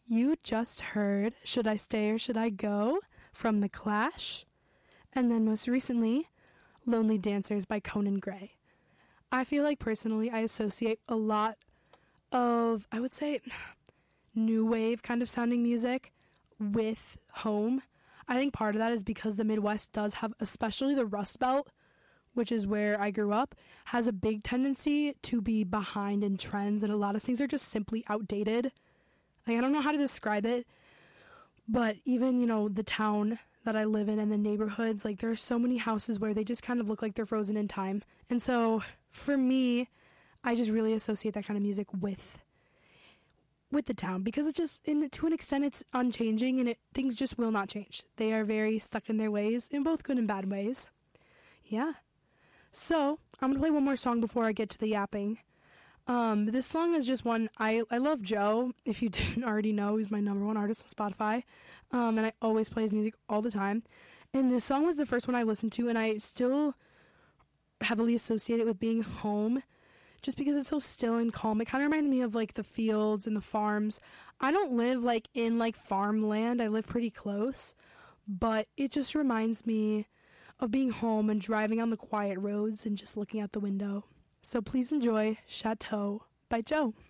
You just heard Should I Stay or Should I Go from The Clash. And then most recently, Lonely Dancers by Conan Gray. I feel like personally I associate a lot of, I would say, new wave kind of sounding music with home. I think part of that is because the Midwest does have, especially the Rust Belt, which is where I grew up, has a big tendency to be behind in trends, and a lot of things are just simply outdated. Like, I don't know how to describe it, but even, the town that I live in and the neighborhoods, like, there are so many houses where they just kind of look like they're frozen in time. And so, for me, I just really associate that kind of music with the town, because it's just, to an extent, it's unchanging, and things just will not change. They are very stuck in their ways, in both good and bad ways. Yeah. So, I'm going to play one more song before I get to the yapping. This song is just one, I love Joe. If you didn't already know, he's my number one artist on Spotify. And I always play his music all the time. And this song was the first one I listened to, and I still heavily associate it with being home, just because it's so still and calm. It kind of reminds me of, like, the fields and the farms. I don't live, like, in, like, farmland. I live pretty close. But it just reminds me of being home and driving on the quiet roads and just looking out the window. So please enjoy Chateau by Joe.